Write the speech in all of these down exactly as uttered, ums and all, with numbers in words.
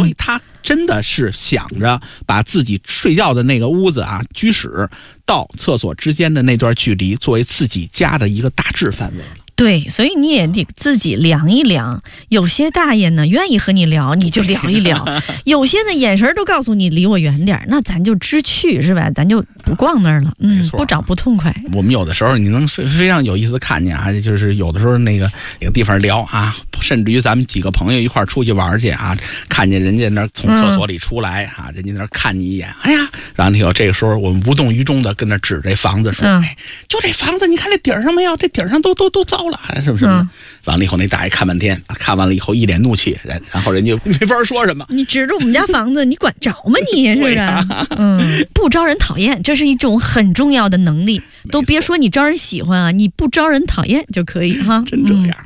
以他真的是想着把自己睡觉的那个屋子啊，居室到厕所之间的那段距离作为自己家的一个大致范围了。 对，所以你也得自己量一量。有些大爷呢愿意和你聊，你就聊一聊；有些呢眼神都告诉你离我远点，那咱就知趣是吧？咱就不逛那儿了，嗯，不找不痛快。 我们有的时候你能非常有意思看见啊，就是有的时候那个那个地方聊啊，甚至于咱们几个朋友一块出去玩去啊，看见人家那从厕所里出来啊，嗯、人家那看你一眼，哎呀，然后你有这个时候我们无动于衷的跟那指这房子说，嗯、哎，就这房子，你看这顶上没有？这顶上都都都糟了，是不是？嗯、完了以后，那大爷看半天，看完了以后一脸怒气，然然后人家没法说什么。 你指着我们家房子，你管着吗你？是不是？啊、嗯，不招人讨厌，这是一种很重要的能力。都别说你招人喜欢啊，你不招人讨厌就可以哈。 真这样。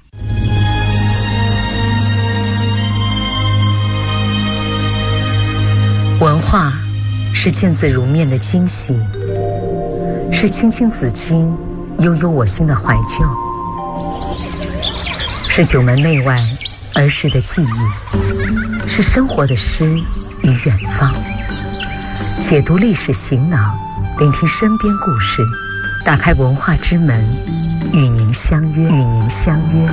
嗯、文化是见字如面的惊喜，是青青子衿、悠悠我心的怀旧。是九门内外儿时的记忆，是生活的诗与远方。解读历史行囊，聆听身边故事，打开文化之门，与您相约，与您相约。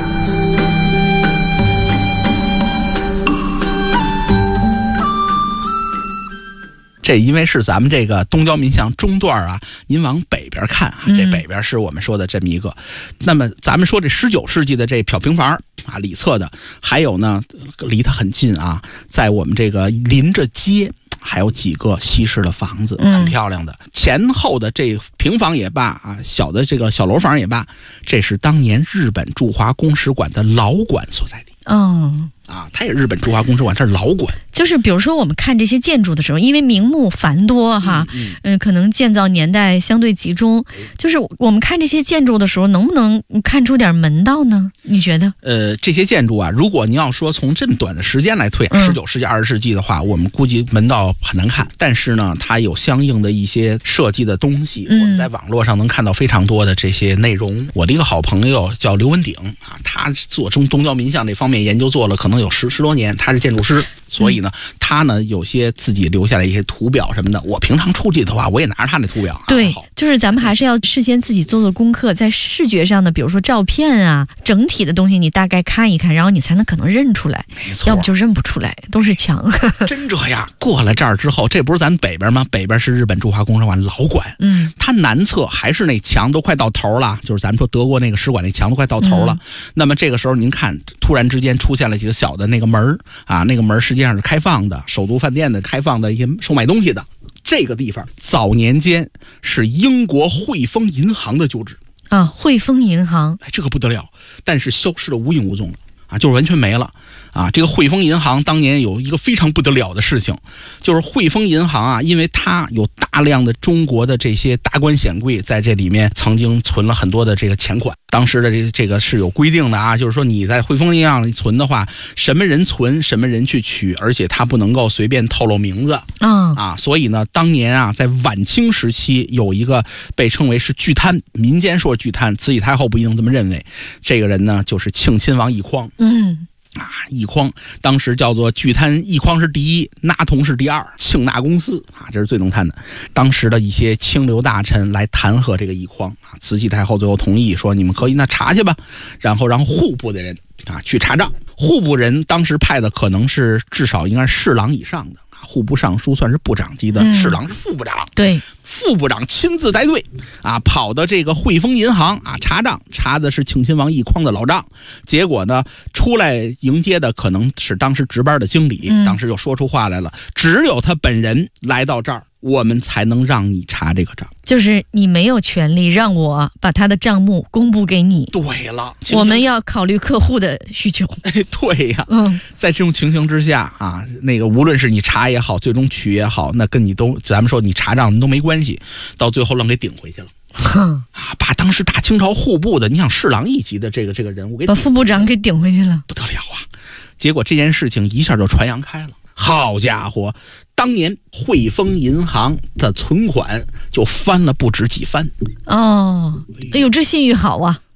这因为是咱们这个东交民巷中段啊，您往北边看啊，这北边是我们说的这么一个。嗯、那么咱们说这十九世纪的这漂平房啊，里侧的，还有呢，离它很近啊，在我们这个临着街。还有几个西式的房子，很漂亮的。嗯、前后的这平房也罢啊，小的这个小楼房也罢，这是当年日本驻华公使馆的老馆所在地。 嗯。 啊，它也是日本驻华公使馆，它是老馆。 就是比如说我们看这些建筑的时候，因为名目繁多哈，嗯，嗯、呃，可能建造年代相对集中，就是我们看这些建筑的时候，能不能看出点门道呢？你觉得？ 呃，这些建筑啊，如果你要说从这么短的时间来推，十九世纪、二十世纪的话，我们估计门道很难看。但是呢，它有相应的一些设计的东西，嗯、我们在网络上能看到非常多的这些内容。我的一个好朋友叫刘文鼎啊，他做中东交民巷这方面研究做了可能有十十多年，他是建筑师。所以呢，他呢有些自己留下来一些图表什么的，我平常出去的话，我也拿着他那图表。 对，就是咱们还是要事先自己做做功课，在视觉上的，比如说照片啊，整体的东西你大概看一看，然后你才能可能认出来。 没错， 要不就认不出来，都是墙。 真这样，过了这儿之后，这不是咱北边吗？北边是日本驻华公使馆老馆，嗯，它南侧还是那墙都快到头了，就是咱们说德国那个使馆那墙都快到头了。嗯、那么这个时候您看，突然之间出现了几个小的那个门啊，那个门实际上是开放的，首都饭店的开放的一些售卖东西的。这个地方早年间是英国汇丰银行的旧址啊，汇丰银行， 哎，这个不得了，但是消失的无影无踪了啊，就是完全没了啊。这个汇丰银行当年有一个非常不得了的事情，就是汇丰银行啊，因为它有大量的中国的这些达官显贵在这里面曾经存了很多的这个钱款。当时的这这个是有规定的啊，就是说你在汇丰银行里存的话，什么人存什么人去取，而且他不能够随便透露名字。嗯啊，所以呢，当年啊，在晚清时期有一个被称为是巨贪，民间说巨贪，慈禧太后不一定这么认为。这个人呢，就是庆亲王奕匡。嗯。啊，奕匡当时叫做巨贪，奕匡是第一，纳同是第二，庆纳公司啊，这是最能贪的。当时的一些清流大臣来弹劾这个奕匡啊，慈禧太后最后同意说，你们可以那查去吧，然后让户部的人啊去查账。户部人当时派的可能是至少应该是侍郎以上的。户部尚书算是部长级的，嗯、侍郎是副部长， 对， 副部长亲自带队啊，跑到这个汇丰银行啊查账，查的是庆亲王奕匡的老账。结果呢，出来迎接的可能是当时值班的经理，嗯、当时就说出话来了，只有他本人来到这儿，我们才能让你查这个账。 就是你没有权利让我把他的账目公布给你。 对了， 我们要考虑客户的需求。 哎，对呀，嗯，在这种情形之下啊，那个无论是你查也好，最终取也好，那跟你都，咱们说你查账都没关系，到最后愣给顶回去了。哼啊！把当时大清朝户部的，你想侍郎一级的这个这个人物给把副部长给顶回去了， 不得了啊！结果这件事情一下就传扬开了。好家伙，当年汇丰银行的存款就翻了不止几番。 哦，哎呦，这信誉好啊！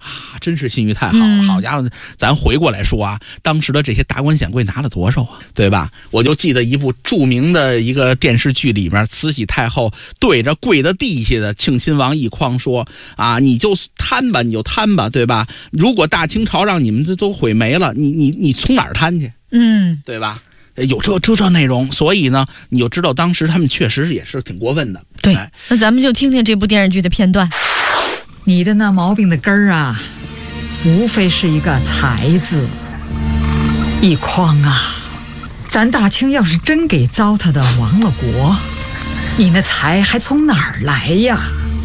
啊，真是信誉太好了！ 嗯、 好家伙，咱回过来说啊，当时的这些达官显贵拿了多少啊，对吧？我就记得一部著名的一个电视剧里面，慈禧太后对着跪在地下的庆亲王奕匡说：“啊，你就贪吧，你就贪吧，对吧？如果大清朝让你们这都毁没了，你你你从哪儿贪去？ 嗯， 对吧？”有这这这内容，所以呢，你就知道当时他们确实也是挺过分的。 对，哎、那咱们就听听这部电视剧的片段。 你的那毛病的根儿啊，无非是一个财字。奕匡啊，咱大清要是真给糟蹋的亡了国，你那财还从哪儿来呀？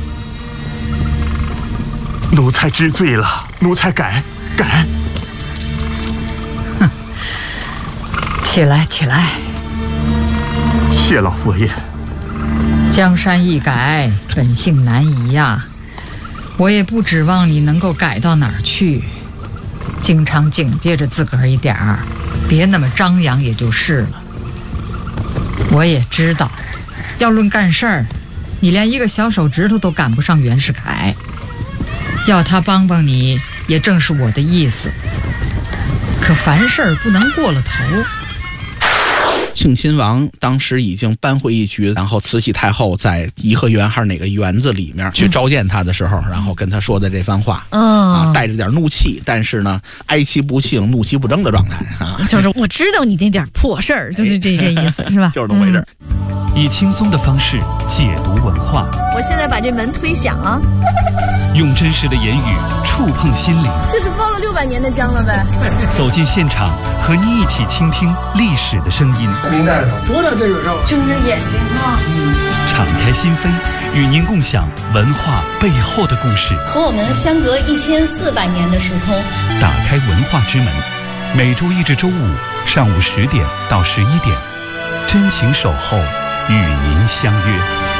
奴才知罪了，奴才改改。 哼，起来起来。 谢老佛爷。 江山易改，本性难移呀。我也不指望你能够改到哪儿去，经常警戒着自个儿一点儿，别那么张扬也就是了。我也知道，要论干事儿，你连一个小手指头都赶不上袁世凯，要他帮帮你，也正是我的意思。可凡事儿不能过了头。 庆亲王当时已经扳回一局，然后慈禧太后在颐和园还是哪个园子里面去召见他的时候，嗯、然后跟他说的这番话， 嗯、 啊，带着点怒气，但是呢，哀其不幸，怒其不争的状态啊， 就是我知道你那点破事儿，就是这这意思，是吧？ 就是那么回事、 嗯。以轻松的方式解读文化， 我现在把这门推响啊， 用真实的言语触碰心灵， 这是包了六百年的浆了呗。 走进现场，和你一起倾听历史的声音。 明白了，多了这个肉， 睁着眼睛啊， 嗯，敞开心扉，与您共享文化背后的故事， 和我们相隔一千四百年的时空。 打开文化之门，每周一至周五上午十点到十一点，真情守候，与您相约。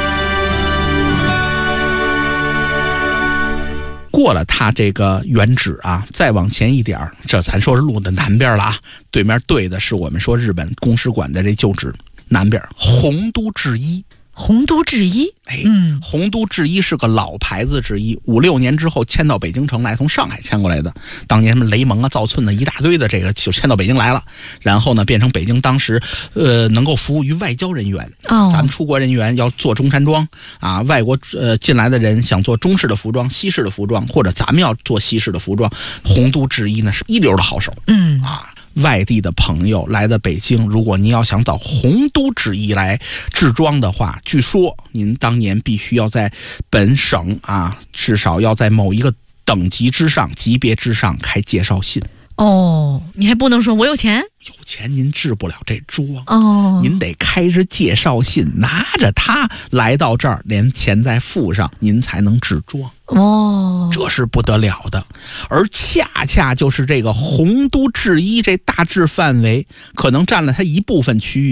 过了它这个原址啊，再往前一点，这咱说是路的南边了啊，对面对的是我们说日本公使馆的这旧址，南边洪都制衣。 洪都制衣， 哎，嗯，洪都制衣是个老牌子制衣，五六年之后迁到北京城来，从上海迁过来的。当年什么雷蒙啊、造寸的一大堆的，这个就迁到北京来了。然后呢，变成北京当时呃能够服务于外交人员。哦，咱们出国人员要做中山装啊，外国呃进来的人想做中式的服装、西式的服装，或者咱们要做西式的服装，洪都制衣呢是一流的好手。嗯啊。外地的朋友来到北京，如果您要想到洪都制衣来制装的话，据说您当年必须要在本省啊，至少要在某一个等级之上、级别之上开介绍信。 哦，你还不能说我有钱， 有钱您治不了这妆哦， 您得开着介绍信，拿着它来到这儿，连钱再付上，您才能治妆哦， 这是不得了的。而恰恰就是这个洪都制衣这大致范围，可能占了它一部分区域。